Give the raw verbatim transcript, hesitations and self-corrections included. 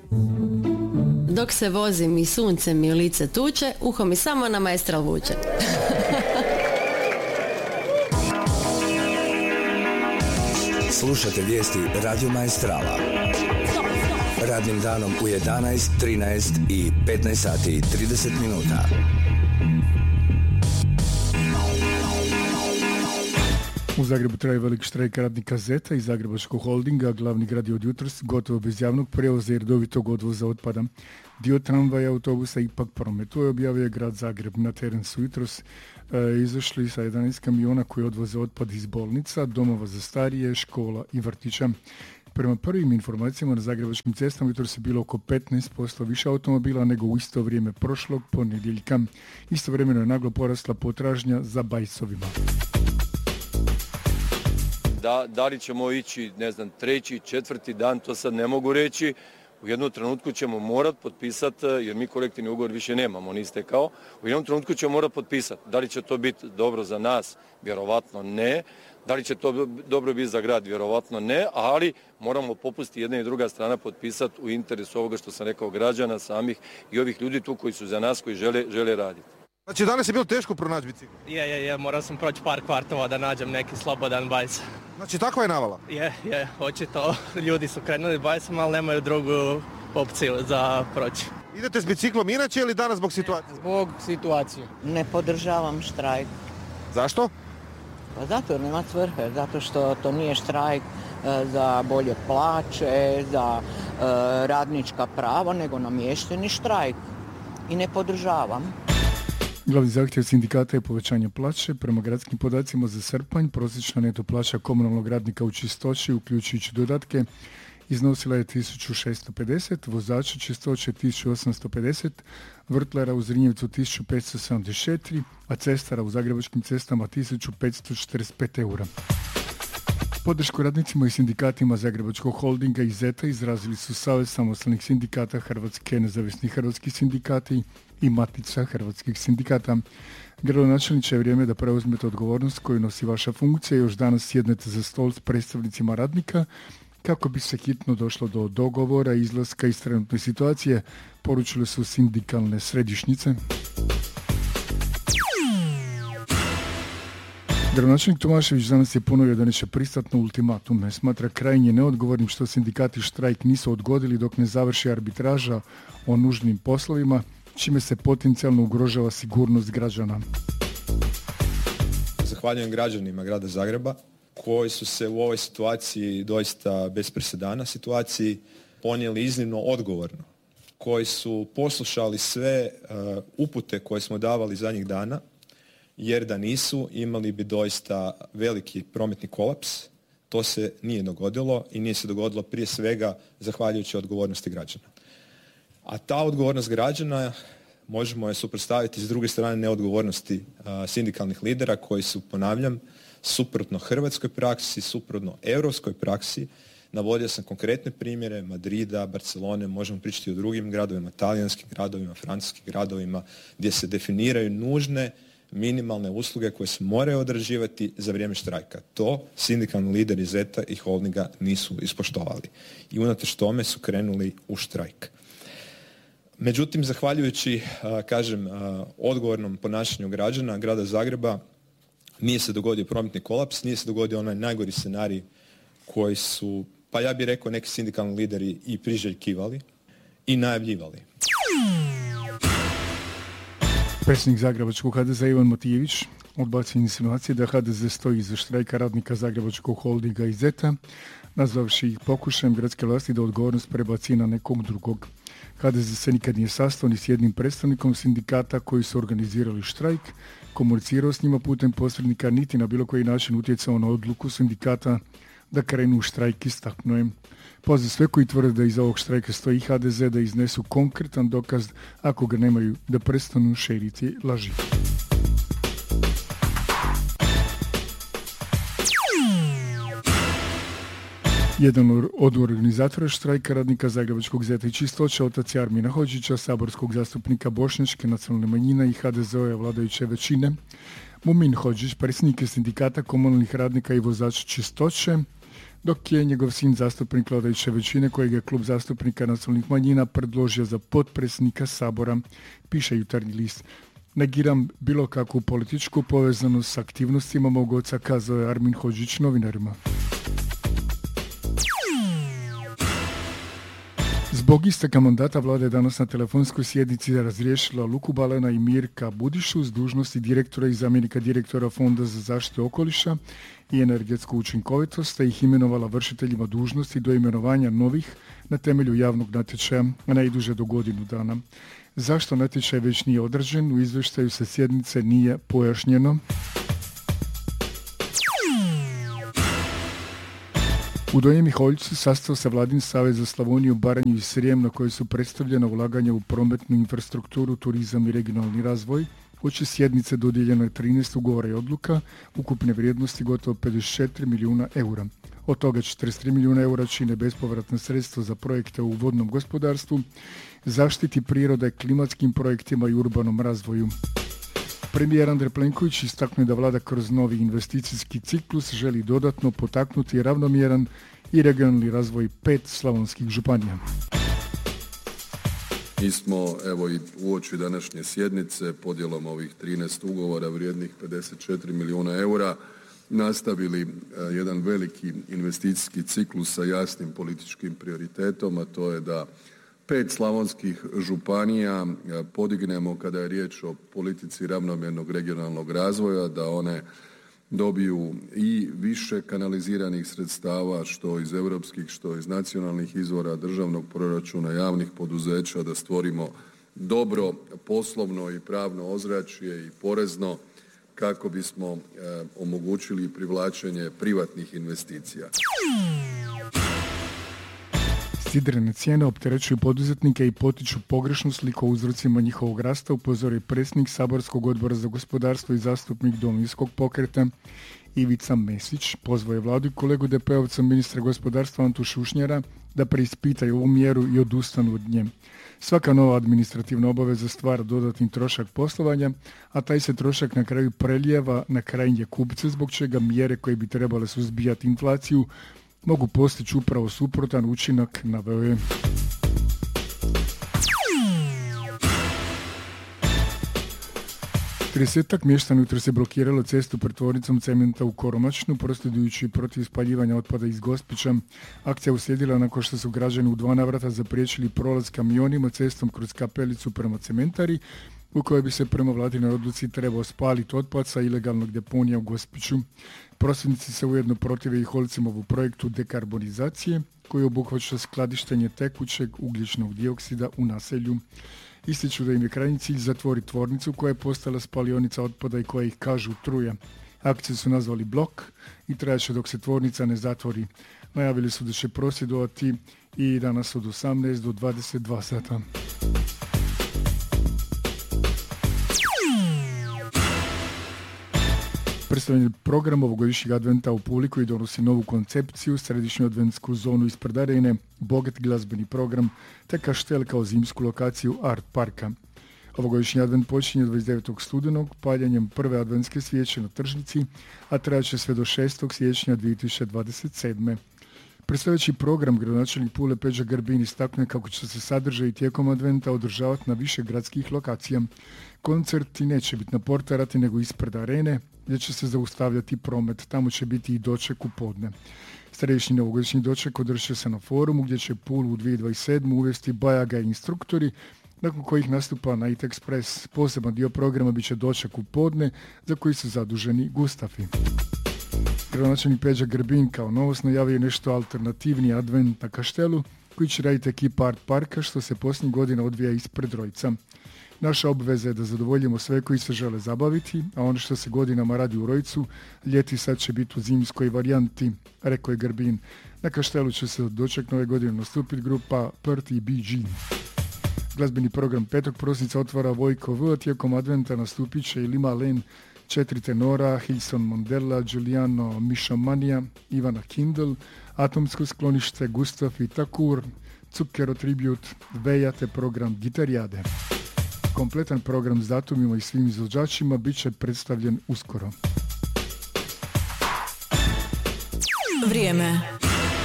Dok se vozim i sunce mi lice tuče, uho mi samo na Maestral vuče. Slušate vijesti Radio Maestrala. Radnim danom u jedanaest, trinaest i petnaest sati i trideset minuta. U Zagrebu traje velik štrajk radnika Zeta i Zagrebačkog holdinga. Glavni grad je od jutros gotovo bez javnog prijevoza i redovitog odvoza otpada. Dio tramvaja i autobusa ipak prometuje, objavio je grad Zagreb. Na teren su jutros e, izašli sa jedanaest kamiona koji odvoze otpad iz bolnica, domova za starije, škola i vrtića. Prema prvim informacijama na zagrebačkim cestama jutros je bilo oko petnaest posto više automobila nego u isto vrijeme prošlog ponedjeljka. Istovremeno je naglo porasla potražnja za bajsovima. Da, da li ćemo ići, ne znam, treći, četvrti dan, to sad ne mogu reći. U jednom trenutku ćemo morati potpisati, jer mi kolektivni ugovor više nemamo, on istekao. U jednom trenutku ćemo morati potpisati. Da li će to biti dobro za nas? Vjerovatno ne. Da li će to dobro biti za grad? Vjerovatno ne, ali moramo popustiti jedna i druga strana potpisati u interesu ovoga što sam rekao, građana samih i ovih ljudi tu koji su za nas, koji žele, žele raditi. Znači danas je bilo teško pronaći bicikl? Je, je, je, morao sam proći par kvartova da nađem neki slobodan bajs. Znači takva je navala? Je, je, očito ljudi su krenuli bajsom, ali nemaju drugu opciju za proći. Idete s biciklom inače ili danas zbog situacije? Zbog situacije. Ne podržavam štrajk. Zašto? Pa zato jer nema svrhe, zato što to nije štrajk e, za bolje plaće, za e, radnička prava, nego namješteni štrajk. I ne podržavam. Glavni zahtjev sindikata je povećanje plaće. Prema gradskim podacima za srpanj, prosječna neto plaća komunalnog radnika u čistoći, uključujući dodatke, iznosila je tisuću šesto pedeset, vozača čistoće tisuću osamsto pedeset, vrtlara u Zrinjevcu tisuću petsto sedamdeset četiri, a cestara u Zagrebačkim cestama tisuću petsto četrdeset pet eura. Podršku radnicima i sindikatima Zagrebačkog holdinga i Zeta izrazili su Savez samostalnih sindikata Hrvatske, Nezavisni hrvatski sindikati i Matica hrvatskih sindikata. Gradonačelniče, je vrijeme da preuzmete odgovornost koju nosi vaša funkcija i još danas sjednete za stol s predstavnicima radnika kako bi se hitno došlo do dogovora i izlaska iz trenutne situacije, poručile su sindikalne središnjice. Gradonačelnik Tomašević danas je ponovio da neće pristati na ultimatum. Ne smatra krajnje neodgovornim što sindikati štrajk nisu odgodili dok ne završi arbitraža o nužnim poslovima, čime se potencijalno ugrožava sigurnost građana. Zahvaljujem građanima grada Zagreba koji su se u ovoj situaciji, doista bez presedana situaciji, ponijeli iznimno odgovorno, koji su poslušali sve uh, upute koje smo davali zadnjih dana, jer da nisu, imali bi doista veliki prometni kolaps. To se nije dogodilo i nije se dogodilo prije svega zahvaljujući odgovornosti građana. A ta odgovornost građana možemo je suprotstaviti s druge strane neodgovornosti a, sindikalnih lidera koji su, ponavljam, suprotno hrvatskoj praksi, suprotno europskoj praksi. Navodio sam konkretne primjere Madrida, Barcelone, možemo pričati o drugim gradovima, talijanskim gradovima, francuskim gradovima, gdje se definiraju nužne minimalne usluge koje se moraju odrađivati za vrijeme štrajka. To sindikalni lideri Zeta i holdinga nisu ispoštovali. I unatoč tome su krenuli u štrajk. Međutim, zahvaljujući, kažem, odgovornom ponašanju građana grada Zagreba, nije se dogodio prometni kolaps, nije se dogodio onaj najgori scenarij koji su, pa ja bih rekao, neki sindikalni lideri i priželjkivali i najavljivali. Predsjednik Zagrebačkog ha de zea Ivan Matijević odbacio insinuacije da ha de ze stoji iza štrajka radnika Zagrebačkog holdinga i Zeta, nazvavši ih pokušajem gradske vlasti da odgovornost prebaci na nekog drugog. ha de ze se nikad nije sastao ni s jednim predstavnikom sindikata koji su organizirali štrajk, komunicirao s njima putem posrednika, niti na bilo koji način utjecao na odluku sindikata da krenu u štrajk, istaknuo je. Poziv sve koji tvrde da iza ovog štrajka stoji ha de ze da iznesu konkretan dokaz, ako ga nemaju, da prestanu širiti laži. Jedan od organizatora štrajka radnika Zagrebačkog Zeta i Čistoća, otac Jarmina Hodžića, saborskog zastupnika bošnjačke nacionalne manjine i ha de ze-ove vladajuće većine, Mumin Hodžić, predsjednik sindikata komunalnih radnika i vozač Čistoće, dok je njegov sin zastupnik vladajuće većine kojeg je klub zastupnika nacionalnih manjina predložio za potpredsjednika Sabora, piše Jutarnji list. Negiram bilo kakvu političku povezanost s aktivnostima mog oca, kazao je Armin Hodžić novinarima. Zbog isteka mandata vlada je danas na telefonskoj sjednici razriješila Luku Balena i Mirka Budišu s dužnosti direktora i zamjenika direktora Fonda za zaštitu okoliša i energetsku učinkovitost, te ih imenovala vršiteljima dužnosti do imenovanja novih na temelju javnog natječaja, a najduže do godinu dana. Zašto natječaj već nije odrađen, u izvještaju sa sjednice nije pojašnjeno. U Donjem Miholjcu sastao se Vladin savez za Slavoniju, Baranju i Srijem na kojoj su predstavljena ulaganja u prometnu infrastrukturu, turizam i regionalni razvoj. Uoči sjednice dodijeljeno je trinaest ugovora i odluka, ukupne vrijednosti gotovo pedeset četiri milijuna eura. Od toga četrdeset tri milijuna eura čine bespovratna sredstva za projekte u vodnom gospodarstvu, zaštiti prirode, klimatskim projektima i urbanom razvoju. Premijer Andrej Plenković istaknuo da vlada kroz novi investicijski ciklus želi dodatno potaknuti ravnomjeran i regionalni razvoj pet slavonskih županija. Mi smo, evo i uoči današnje sjednice, podjelom ovih trinaest ugovora vrijednih pedeset četiri milijuna eura, nastavili jedan veliki investicijski ciklus sa jasnim političkim prioritetom, a to je da pet slavonskih županija podignemo kada je riječ o politici ravnomjernog regionalnog razvoja, da one dobiju i više kanaliziranih sredstava, što iz europskih, što iz nacionalnih izvora, državnog proračuna, javnih poduzeća, da stvorimo dobro poslovno i pravno ozračje i porezno kako bismo eh, omogućili privlačenje privatnih investicija. Sidrene cijene opterećuju poduzetnike i potiču pogrešnu sliku o uzrocima njihovog rasta, upozorio predsjednik Saborskog odbora za gospodarstvo i zastupnik Domovinskog pokreta Ivica Mesić. Pozvao je vladu i kolegu D P-ovca ministra gospodarstva Antu Šušnjara da preispitaju ovu mjeru i odustanu od nje. Svaka nova administrativna obaveza stvara dodatni trošak poslovanja, a taj se trošak na kraju prelijeva na krajnje kupce, zbog čega mjere koje bi trebale suzbijati inflaciju mogu postići upravo suprotan učinak, naveo je. tridesetak mještana jutros je blokiralo cestu pred tvornicom cementa u Koromačnu, prosvjedujući protiv spaljivanja otpada iz Gospića. Akcija uslijedila nakon što su građani u dva navrata zapriječili prolaz kamionima cestom kroz kapelicu prema cementari, u kojoj bi se prema vladinoj odluci trebao spaliti otpad sa ilegalnog deponija u Gospiću. Prosvjednici se ujedno protive i Holcimovu projektu dekarbonizacije, koji obuhvaća skladištenje tekućeg ugljičnog dioksida u naselju. Ističu da im je krajnji cilj zatvoriti tvornicu koja je postala spalionica otpada i koja ih, kažu, truje. Akciju su nazvali Blok i trajaće dok se tvornica ne zatvori. Najavili su da će prosvjedovati i danas od osamnaest do dvadeset dva sata. Predstavljen program ovogodišnjeg adventa u Puli koji donosi novu koncepciju, središnju adventsku zonu ispred arene, bogat glazbeni program te kaštel kao zimsku lokaciju Art Parka. Ovogodišnji advent počinje dvadeset devetog studenog paljenjem prve adventske svijeće na tržnici, a trajaće sve do šestog siječnja dvije tisuće dvadeset sedme. Predstavljajući program, gradonačelnik Pule Peđa Grbin istakne kako će se sadržaj tijekom adventa održavati na više gradskih lokacija. Koncerti neće biti na Portarati nego ispred arene, gdje će se zaustavljati promet. Tamo će biti i doček u podne. Središnji novogodišnji doček održat će se na forumu gdje će Pulu u dvije tisuće dvadeset sedme uvesti bajaga i instruktori, nakon kojih nastupa Night Express. Poseban dio programa bit će doček u podne, za koji su zaduženi Gustafi. Gradonačelnik Peđa Grbin kao novost najavio nešto alternativni advent na kaštelu, koji će raditi ekipa Art Parka, što se posljednjih godina odvija ispred Rojca. Naša obveza je da zadovoljimo sve koji se žele zabaviti, a ono što se godinama radi u Rojcu, ljeti sad će biti u zimskoj varijanti, rekao je Grbin. Na kaštelu će se doček nove godine nastupiti grupa Perti B G. Glazbeni program petog prosinca otvara Vojko V, tijekom adventa nastupit će i Lima Len, četiri tenora, Hilson Mondella, Giuliano Mishamania, Ivana Kindle, Atomsko sklonište, Gustav i Takur, Zucchero Tribute, Veja te program Gitarijade. Kompletan program s datumima i svim izvođačima bit će predstavljen uskoro. Vrijeme.